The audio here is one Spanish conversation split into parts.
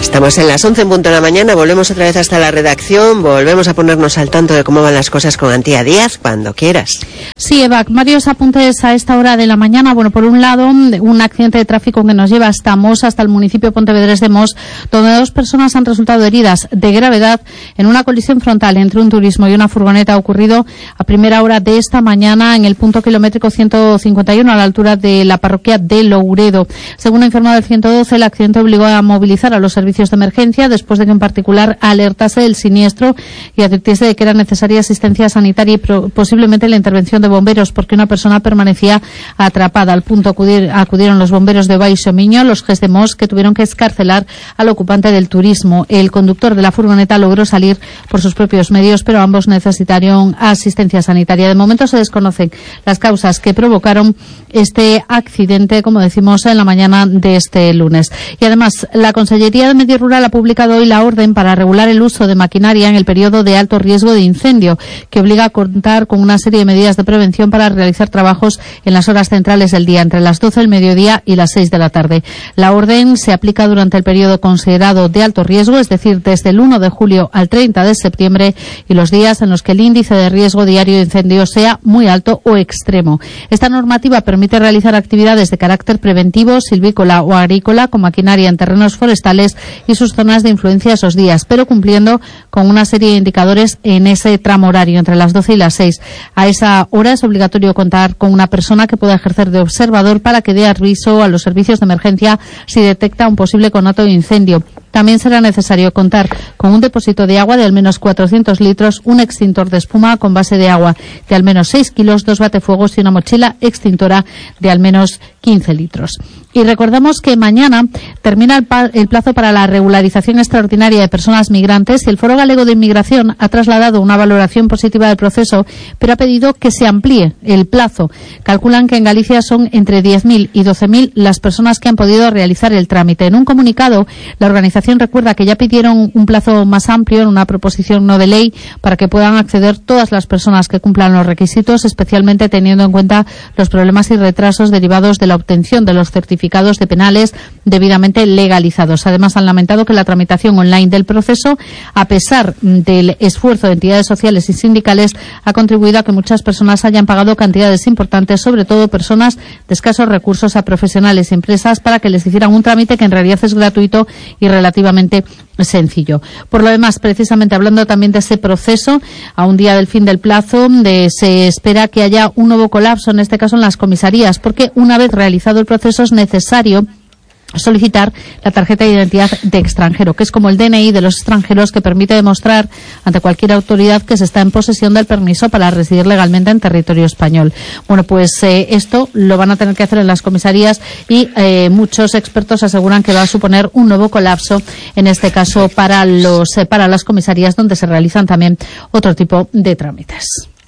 Estamos en las 11 en punto de la mañana, volvemos otra vez hasta la redacción, volvemos a ponernos al tanto de cómo van las cosas con Antía Díaz, cuando quieras. Sí, Eva, varios apuntes a esta hora de la mañana. Bueno, por un lado, un accidente de tráfico que nos lleva hasta Mos, hasta el municipio pontevedrés de Mos, donde 2 personas han resultado heridas de gravedad en una colisión frontal entre un turismo y una furgoneta. Ha ocurrido a primera hora de esta mañana en el punto kilométrico 151 a la altura de la parroquia de Louredo. Según ha informado el 112, el accidente obligó a movilizar a los servicios de emergencia después de que en particular alertase del siniestro y advirtiese de que era necesaria asistencia sanitaria y posiblemente la intervención de bomberos porque una persona permanecía atrapada. Al punto acudieron los bomberos de Baixo Miño, los GES de Mos, que tuvieron que excarcelar al ocupante del turismo. El conductor de la furgoneta logró salir por sus propios medios, pero ambos necesitaron asistencia sanitaria. De momento se desconocen las causas que provocaron este accidente, como decimos, en la mañana de este lunes. Y además, la Consellería de Medio Rural ha publicado hoy la orden para regular el uso de maquinaria en el periodo de alto riesgo de incendio, que obliga a contar con una serie de medidas de prevención para realizar trabajos en las horas centrales del día, entre las 12 del mediodía y las 6 de la tarde. La orden se aplica durante el periodo considerado de alto riesgo, es decir, desde el 1 de julio al 30 de septiembre, y los días en los que el índice de riesgo diario de incendio sea muy alto o extremo. Esta normativa permite realizar actividades de carácter preventivo, silvícola o agrícola, con maquinaria en terrenos forestales y sus zonas de influencia esos días, pero cumpliendo con una serie de indicadores en ese tramo horario, entre las 12 y las 6. A esa hora es obligatorio contar con una persona que pueda ejercer de observador para que dé aviso a los servicios de emergencia si detecta un posible conato de incendio. También será necesario contar con un depósito de agua de al menos 400 litros, un extintor de espuma con base de agua de al menos 6 kilos, 2 batefuegos y una mochila extintora de al menos 15 litros. Y recordamos que mañana termina el plazo para la regularización extraordinaria de personas migrantes y el Foro Galego de Inmigración ha trasladado una valoración positiva del proceso, pero ha pedido que se amplíe el plazo. Calculan que en Galicia son entre 10.000 y 12.000 las personas que han podido realizar el trámite. En un comunicado, la organización recuerda que ya pidieron un plazo más amplio en una proposición no de ley para que puedan acceder todas las personas que cumplan los requisitos, especialmente teniendo en cuenta los problemas y retrasos derivados de la obtención de los certificados de penales debidamente legalizados. Además, han lamentado que la tramitación online del proceso, a pesar del esfuerzo de entidades sociales y sindicales, ha contribuido a que muchas personas hayan pagado cantidades importantes, sobre todo personas de escasos recursos, a profesionales y empresas para que les hicieran un trámite que en realidad es gratuito y relativamente sencillo. Por lo demás, precisamente hablando también de ese proceso, a un día del fin del plazo, se espera que haya un nuevo colapso, en este caso en las comisarías, porque una vez realizado el proceso es necesario solicitar la tarjeta de identidad de extranjero, que es como el DNI de los extranjeros, que permite demostrar ante cualquier autoridad que se está en posesión del permiso para residir legalmente en territorio español. Bueno, pues esto lo van a tener que hacer en las comisarías y muchos expertos aseguran que va a suponer un nuevo colapso, en este caso para las comisarías, donde se realizan también otro tipo de trámites.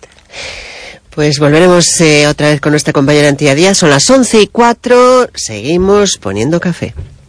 Pues volveremos otra vez con nuestra compañera Antía Díaz. Son las 11:04. Seguimos poniendo café.